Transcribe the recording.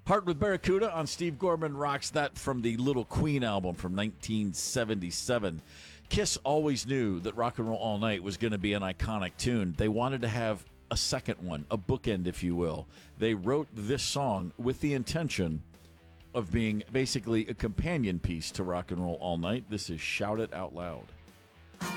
Heart with Barracuda on Steve Gorman Rocks, that from the Little Queen album from 1977. Kiss always knew that Rock and Roll All Night was going to be an iconic tune. They wanted to have a second one, a bookend, if you will. They wrote this song with the intention of being basically a companion piece to Rock and Roll All Night. This is Shout It Out Loud.